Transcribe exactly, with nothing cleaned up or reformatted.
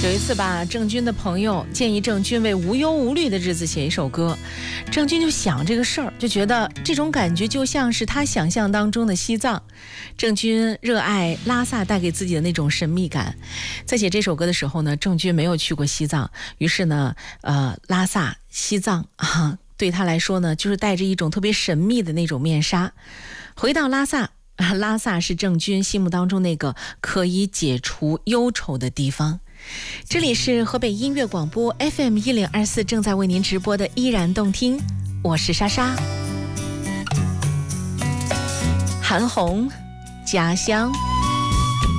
有一次吧，郑钧的朋友建议郑钧为无忧无虑的日子写一首歌，郑钧就想这个事儿，就觉得这种感觉就像是他想象当中的西藏。郑钧热爱拉萨带给自己的那种神秘感，在写这首歌的时候呢，郑钧没有去过西藏，于是呢，呃，拉萨、西藏啊，对他来说呢，就是带着一种特别神秘的那种面纱。回到拉萨。拉萨是郑钧心目当中那个可以解除忧愁的地方。这里是河北音乐广播 F M 一零二四正在为您直播的依然动听，我是莎莎。韩红，家乡。